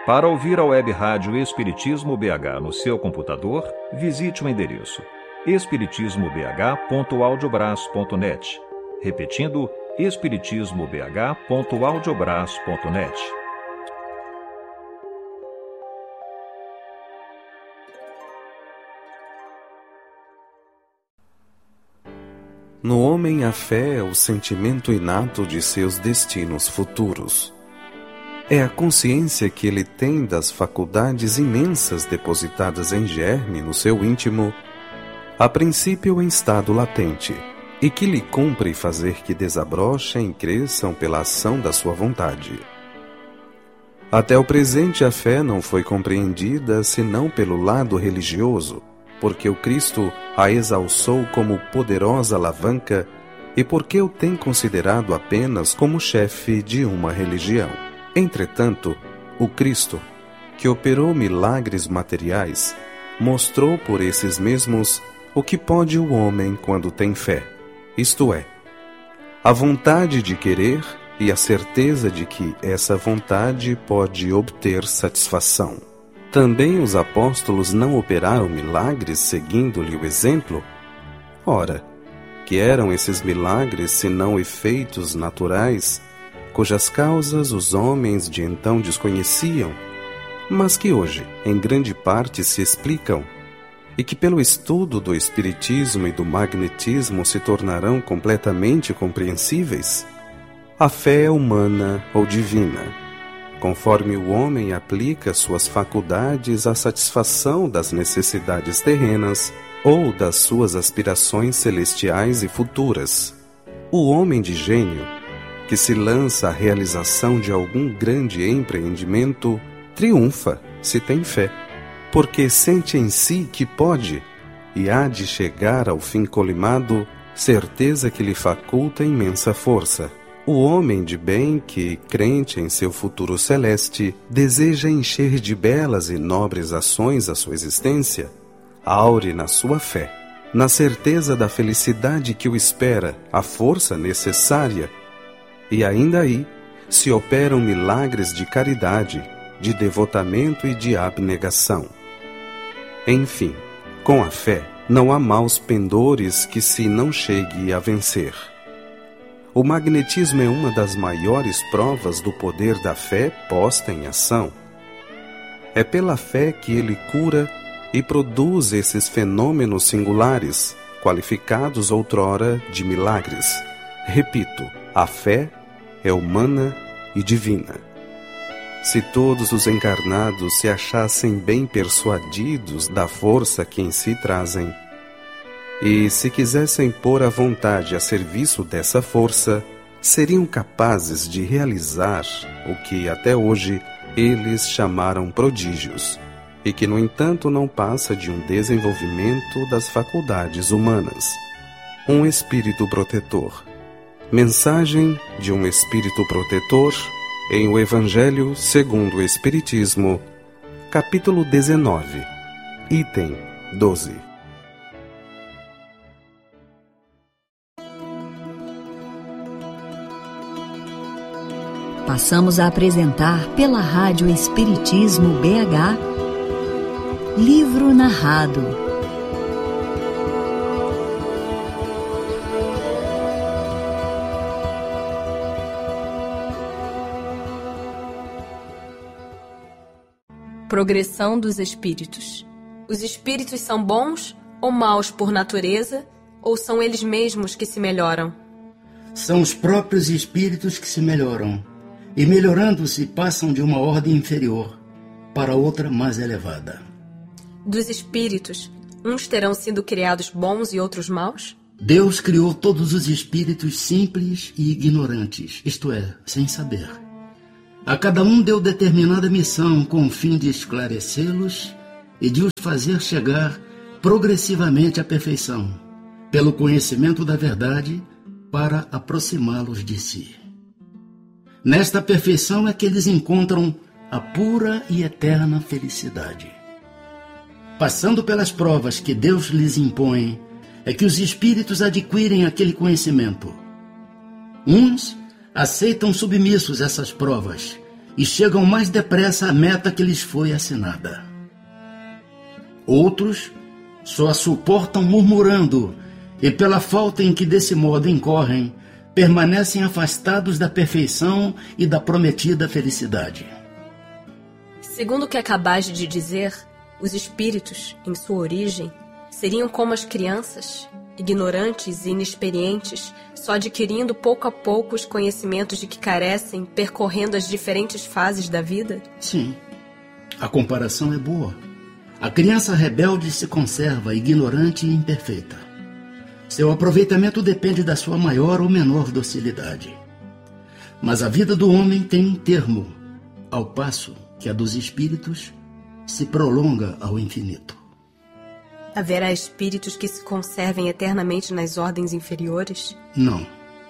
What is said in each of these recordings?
Para ouvir a web rádio Espiritismo BH no seu computador, visite o endereço espiritismobh.audiobraço.net. Repetindo, espiritismobh.audiobraço.net. No homem, a fé é o sentimento inato de seus destinos futuros. É a consciência que ele tem das faculdades imensas depositadas em germe no seu íntimo, a princípio em estado latente, e que lhe cumpre fazer que desabrochem e cresçam pela ação da sua vontade. Até o presente, a fé não foi compreendida senão pelo lado religioso, porque o Cristo a exalçou como poderosa alavanca e porque o tem considerado apenas como chefe de uma religião. Entretanto, o Cristo, que operou milagres materiais, mostrou por esses mesmos o que pode o homem quando tem fé, isto é, a vontade de querer e a certeza de que essa vontade pode obter satisfação. Também os apóstolos não operaram milagres seguindo-lhe o exemplo? Ora, que eram esses milagres senão efeitos naturais, cujas causas os homens de então desconheciam, mas que hoje, em grande parte, se explicam, e que pelo estudo do espiritismo e do magnetismo se tornarão completamente compreensíveis? A fé é humana ou divina, conforme o homem aplica suas faculdades à satisfação das necessidades terrenas ou das suas aspirações celestiais e futuras. O homem de gênio, que se lança à realização de algum grande empreendimento, triunfa, se tem fé, porque sente em si que pode e há de chegar ao fim colimado, certeza que lhe faculta imensa força. O homem de bem que, crente em seu futuro celeste, deseja encher de belas e nobres ações a sua existência, aure na sua fé, na certeza da felicidade que o espera, a força necessária, e ainda aí se operam milagres de caridade, de devotamento e de abnegação. Enfim, com a fé não há maus pendores que se não chegue a vencer. O magnetismo é uma das maiores provas do poder da fé posta em ação. É pela fé que ele cura e produz esses fenômenos singulares, qualificados outrora de milagres. Repito, a fé é humana e divina. Se todos os encarnados se achassem bem persuadidos da força que em si trazem, e se quisessem pôr a vontade a serviço dessa força, seriam capazes de realizar o que até hoje eles chamaram prodígios, e que, no entanto, não passa de um desenvolvimento das faculdades humanas. Um espírito protetor. Mensagem de um espírito protetor em o Evangelho segundo o Espiritismo, capítulo 19, item 12. Passamos a apresentar pela Rádio Espiritismo BH, Livro Narrado. Progressão dos espíritos. Os espíritos são bons ou maus por natureza, ou são eles mesmos que se melhoram? São os próprios espíritos que se melhoram, e melhorando-se passam de uma ordem inferior para outra mais elevada. Dos espíritos, uns terão sido criados bons e outros maus? Deus criou todos os espíritos simples e ignorantes, isto é, sem saber. A cada um deu determinada missão com o fim de esclarecê-los e de os fazer chegar progressivamente à perfeição, pelo conhecimento da verdade, para aproximá-los de si. Nesta perfeição é que eles encontram a pura e eterna felicidade. Passando pelas provas que Deus lhes impõe, é que os espíritos adquirem aquele conhecimento. Uns aceitam submissos essas provas e chegam mais depressa à meta que lhes foi assinada. Outros só a suportam murmurando e, pela falta em que desse modo incorrem, permanecem afastados da perfeição e da prometida felicidade. Segundo o que acabaste de dizer, os espíritos, em sua origem, seriam como as crianças, ignorantes e inexperientes, só adquirindo pouco a pouco os conhecimentos de que carecem, percorrendo as diferentes fases da vida? Sim, a comparação é boa. A criança rebelde se conserva ignorante e imperfeita. Seu aproveitamento depende da sua maior ou menor docilidade. Mas a vida do homem tem um termo, ao passo que a dos espíritos se prolonga ao infinito. Haverá espíritos que se conservem eternamente nas ordens inferiores? Não.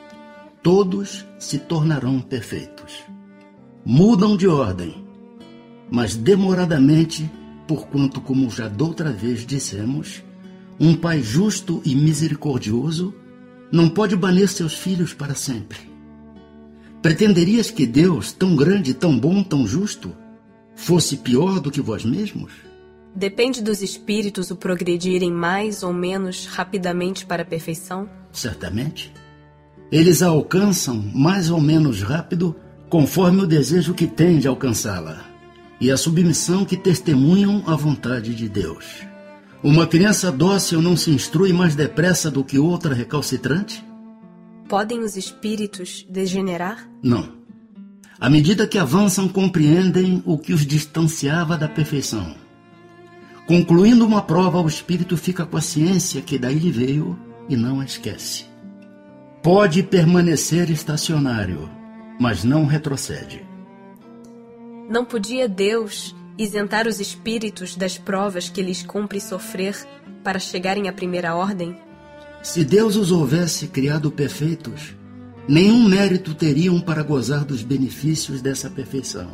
Todos se tornarão perfeitos. Mudam de ordem, mas demoradamente, porquanto, como já doutra vez dissemos, um pai justo e misericordioso não pode banir seus filhos para sempre. Pretenderias que Deus, tão grande, tão bom, tão justo, fosse pior do que vós mesmos? Depende dos espíritos o progredirem mais ou menos rapidamente para a perfeição? Certamente. Eles a alcançam mais ou menos rápido conforme o desejo que têm de alcançá-la e a submissão que testemunham à vontade de Deus. Uma criança dócil não se instrui mais depressa do que outra recalcitrante? Podem os espíritos degenerar? Não. À medida que avançam, compreendem o que os distanciava da perfeição. Concluindo uma prova, o espírito fica com a ciência que daí lhe veio e não a esquece. Pode permanecer estacionário, mas não retrocede. Não podia Deus isentar os espíritos das provas que lhes cumpre sofrer para chegarem à primeira ordem? Se Deus os houvesse criado perfeitos, nenhum mérito teriam para gozar dos benefícios dessa perfeição.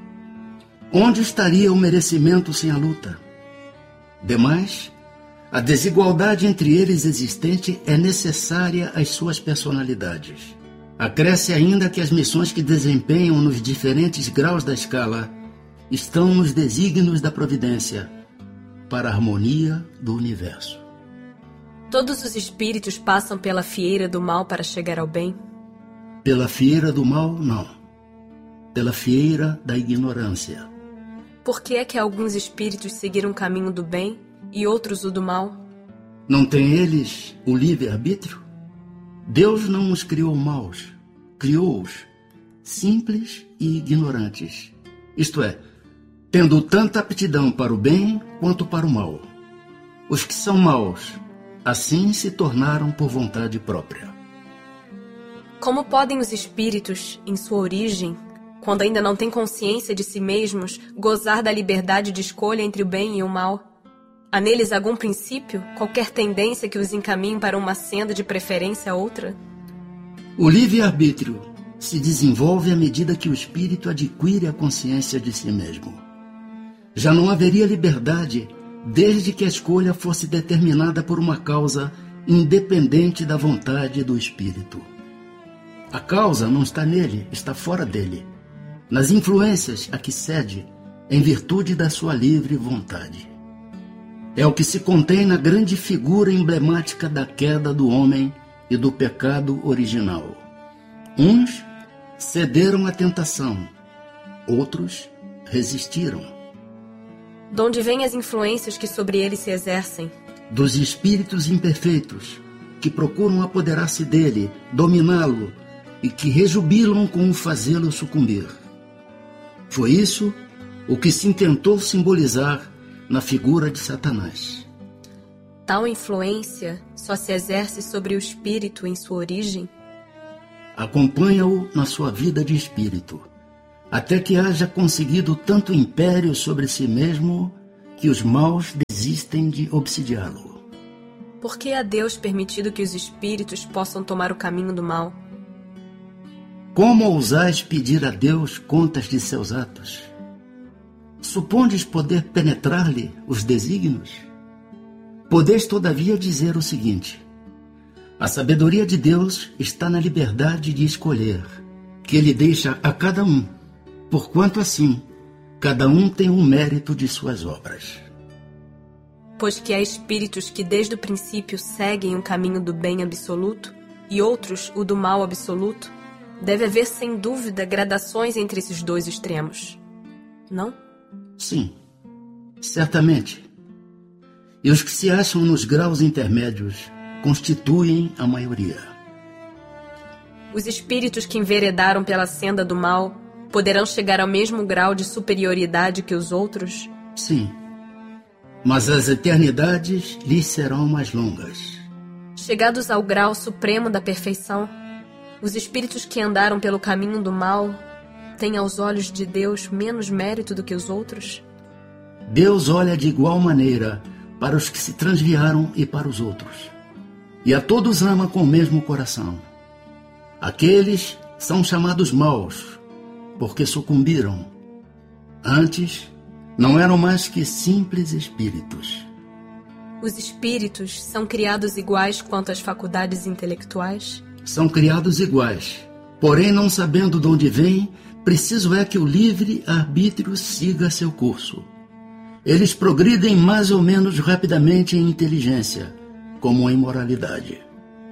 Onde estaria o merecimento sem a luta? Demais, a desigualdade entre eles existente é necessária às suas personalidades. Acresce ainda que as missões que desempenham nos diferentes graus da escala estão nos desígnios da providência para a harmonia do universo. Todos os espíritos passam pela fieira do mal para chegar ao bem? Pela fieira do mal, não. Pela fieira da ignorância. Por que é que alguns espíritos seguiram o caminho do bem e outros o do mal? Não têm eles o livre-arbítrio? Deus não os criou maus, criou-os simples e ignorantes. Isto é, tendo tanta aptidão para o bem quanto para o mal. Os que são maus, assim se tornaram por vontade própria. Como podem os espíritos, em sua origem, quando ainda não têm consciência de si mesmos, gozar da liberdade de escolha entre o bem e o mal? Há neles algum princípio, qualquer tendência que os encaminhe para uma senda de preferência a outra? O livre-arbítrio se desenvolve à medida que o espírito adquire a consciência de si mesmo. Já não haveria liberdade desde que a escolha fosse determinada por uma causa independente da vontade do espírito. A causa não está nele, está fora dele, nas influências a que cede em virtude da sua livre vontade. É o que se contém na grande figura emblemática da queda do homem e do pecado original. Uns cederam à tentação, outros resistiram. De onde vêm as influências que sobre ele se exercem? Dos espíritos imperfeitos, que procuram apoderar-se dele, dominá-lo, e que rejubilam com o fazê-lo sucumbir. Foi isso o que se intentou simbolizar na figura de Satanás. Tal influência só se exerce sobre o espírito em sua origem? Acompanha-o na sua vida de espírito, até que haja conseguido tanto império sobre si mesmo que os maus desistem de obsidiá-lo. Por que a Deus permitido que os espíritos possam tomar o caminho do mal? Como ousais pedir a Deus contas de seus atos? Supondes poder penetrar-lhe os desígnios? Podeis, todavia, dizer o seguinte: a sabedoria de Deus está na liberdade de escolher, que Ele deixa a cada um, porquanto assim, cada um tem o mérito de suas obras. Pois que há espíritos que desde o princípio seguem o caminho do bem absoluto e outros o do mal absoluto, deve haver sem dúvida gradações entre esses dois extremos, não? Sim, certamente. E os que se acham nos graus intermédios constituem a maioria. Os espíritos que enveredaram pela senda do mal poderão chegar ao mesmo grau de superioridade que os outros? Sim, mas as eternidades lhes serão mais longas. Chegados ao grau supremo da perfeição, os espíritos que andaram pelo caminho do mal têm aos olhos de Deus menos mérito do que os outros? Deus olha de igual maneira para os que se transviaram e para os outros. E a todos ama com o mesmo coração. Aqueles são chamados maus, porque sucumbiram. Antes, não eram mais que simples espíritos. Os espíritos são criados iguais quanto às faculdades intelectuais? São criados iguais. Porém, não sabendo de onde vêm, preciso é que o livre-arbítrio siga seu curso. Eles progridem mais ou menos rapidamente em inteligência, como em moralidade.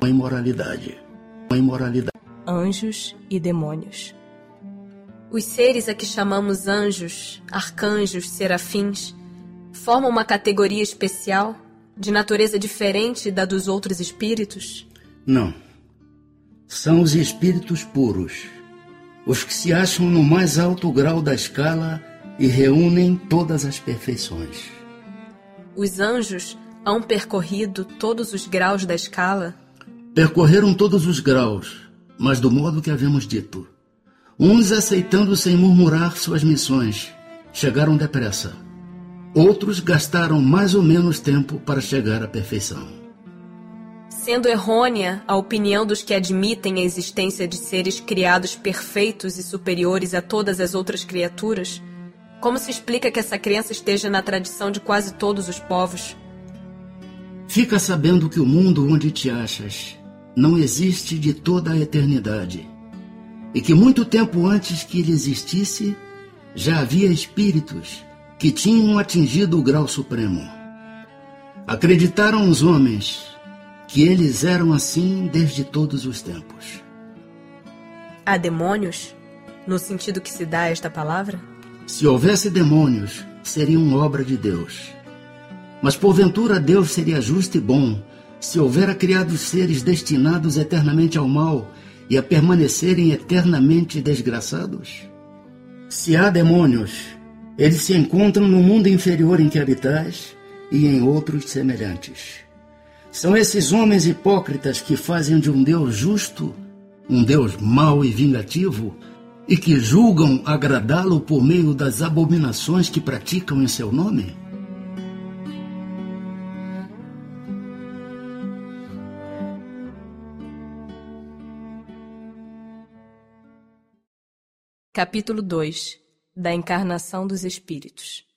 Anjos e demônios. Os seres a que chamamos anjos, arcanjos, serafins, formam uma categoria especial, de natureza diferente da dos outros espíritos? Não. São os espíritos puros, os que se acham no mais alto grau da escala e reúnem todas as perfeições. Os anjos hão percorrido todos os graus da escala? Percorreram todos os graus, mas do modo que havíamos dito. Uns aceitando sem murmurar suas missões, chegaram depressa. Outros gastaram mais ou menos tempo para chegar à perfeição. Sendo errônea a opinião dos que admitem a existência de seres criados perfeitos e superiores a todas as outras criaturas, como se explica que essa crença esteja na tradição de quase todos os povos? Fica sabendo que o mundo onde te achas não existe de toda a eternidade, e que muito tempo antes que ele existisse, já havia espíritos que tinham atingido o grau supremo. Acreditaram os homens que eles eram assim desde todos os tempos. Há demônios, no sentido que se dá a esta palavra? Se houvesse demônios, seriam obra de Deus. Mas porventura Deus seria justo e bom se houvera criado seres destinados eternamente ao mal e a permanecerem eternamente desgraçados? Se há demônios, eles se encontram no mundo inferior em que habitais e em outros semelhantes. São esses homens hipócritas que fazem de um Deus justo um Deus mau e vingativo e que julgam agradá-lo por meio das abominações que praticam em seu nome? Capítulo 2 da Encarnação dos Espíritos.